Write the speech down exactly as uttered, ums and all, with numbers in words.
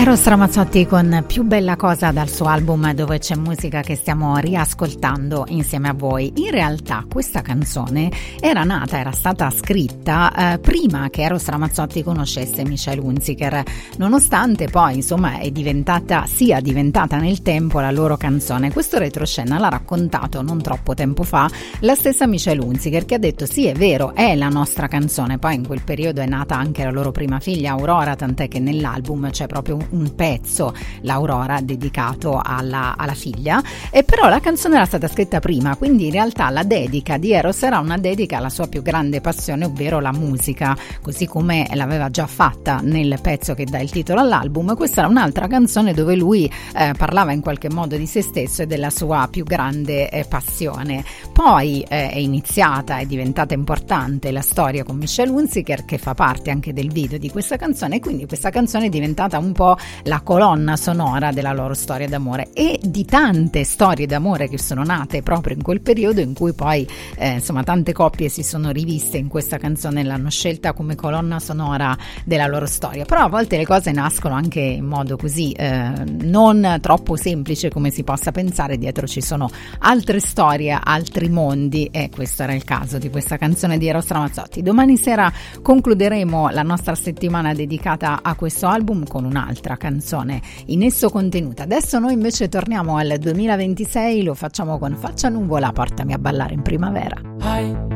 Eros Ramazzotti con Più bella cosa dal suo album Dove c'è musica, che stiamo riascoltando insieme a voi. In realtà questa canzone era nata, era stata scritta eh, prima che Eros Ramazzotti conoscesse Michelle Hunziker, nonostante poi insomma è diventata, sia diventata nel tempo la loro canzone. Questo retroscena l'ha raccontato non troppo tempo fa la stessa Michelle Hunziker, che ha detto sì, è vero, è la nostra canzone. Poi in quel periodo è nata anche la loro prima figlia Aurora, tant'è che nell'album c'è proprio un un pezzo, l'Aurora, dedicato alla, alla figlia, e però la canzone era stata scritta prima, quindi in realtà la dedica di Eros era una dedica alla sua più grande passione, ovvero la musica, così come l'aveva già fatta nel pezzo che dà il titolo all'album. Questa era un'altra canzone dove lui eh, parlava in qualche modo di se stesso e della sua più grande eh, passione. Poi eh, è iniziata, è diventata importante la storia con Michelle Hunziker, che fa parte anche del video di questa canzone, e quindi questa canzone è diventata un po' la colonna sonora della loro storia d'amore e di tante storie d'amore che sono nate proprio in quel periodo, in cui poi eh, insomma tante coppie si sono riviste in questa canzone e l'hanno scelta come colonna sonora della loro storia. Però a volte le cose nascono anche in modo così eh, non troppo semplice come si possa pensare, dietro ci sono altre storie, altri mondi, e questo era il caso di questa canzone di Eros Ramazzotti. Domani sera concluderemo la nostra settimana dedicata a questo album con un'altra canzone in esso contenuta. Adesso noi invece torniamo al duemilaventisei, lo facciamo con Faccia Nuvola, Portami a ballare in primavera.